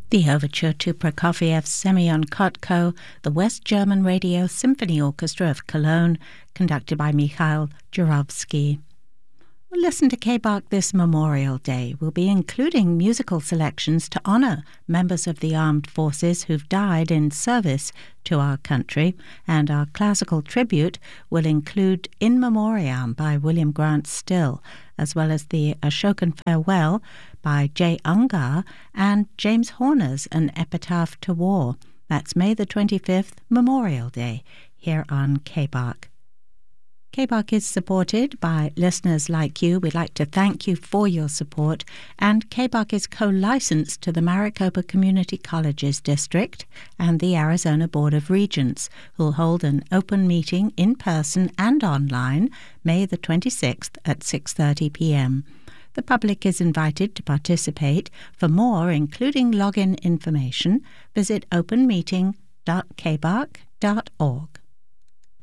The overture to Prokofiev's Semyon Kotko, the West German Radio Symphony Orchestra of Cologne, conducted by Mikhail Jurovsky. We'll listen to K-Bach this Memorial Day. We'll be including musical selections to honour members of the armed forces who've died in service to our country, and our classical tribute will include In Memoriam by William Grant Still, as well as the Ashokan Farewell by J. Ungar and James Horner's An Epitaph to War. That's May the 25th, Memorial Day, here on K-Bach. K-Bach is supported by listeners like you. We'd like to thank you for your support. And K-Bach is co-licensed to the Maricopa Community Colleges District and the Arizona Board of Regents, who'll hold an open meeting in person and online May the 26th at 6:30 p.m. The public is invited to participate. For more, including login information, visit openmeeting.kbach.org.